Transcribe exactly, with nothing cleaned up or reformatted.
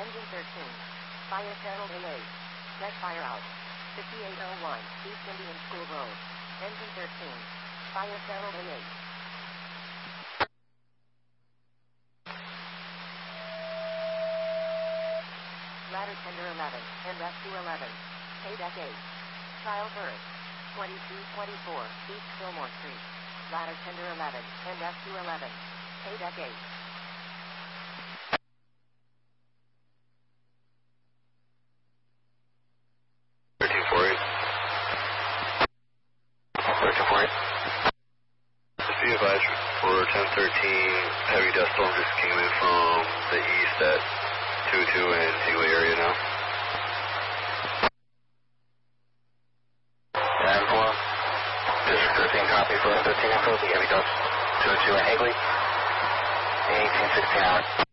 Engine thirteen. Fire channel A eight. Check fire out. fifty-eight oh one, East Indian School Road. Engine thirteen. Fire channel A eight. Ladder tender eleven, and rescue eleven. Paydeck eight. Child birth. twenty-two twenty-four, East Fillmore Street. Ladder tender eleven, and rescue eleven. Paydeck eight. thirteen forty. thirteen forty. Just be advised for ten thirteen, heavy dust storm just came in from the east at two two and Seaway area now. ten four. District thirteen, copy for thirteen info, the heavy dust two two at Hagley. eighteen sixteen hours.